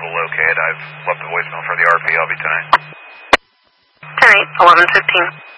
to locate. I've left a voicemail for the RP. I'll be 10-8. 10-8, 11-15.